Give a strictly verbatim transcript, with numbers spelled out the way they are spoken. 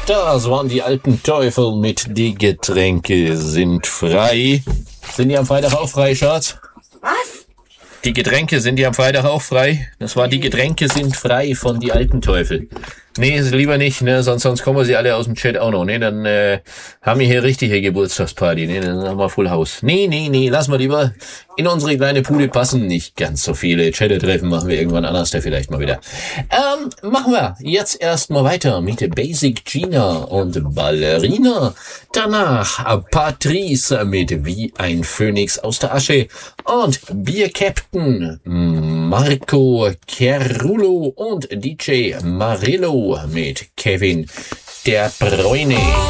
Das waren die alten Teufel mit Die Getränke sind frei. Sind die am Freitag auch frei, Schatz? Was? Die Getränke sind die am Freitag auch frei? Das war Die Getränke sind frei von Die alten Teufel. Nee, lieber nicht, ne, sonst, sonst kommen sie alle aus dem Chat auch noch, ne, dann, äh, haben wir hier richtige Geburtstagsparty, ne, dann haben wir Full House. Nee, nee, nee, lass mal lieber in unsere kleine Bude passen, nicht ganz so viele Chat-Treffen machen wir irgendwann anders, der vielleicht mal wieder. Ähm, machen wir jetzt erstmal weiter mit Basic Gina und Ballerina. Danach Patrice mit Wie ein Phönix aus der Asche und Bier Captain Marco Cerullo und D J Marillo mit Kevin der Bräune.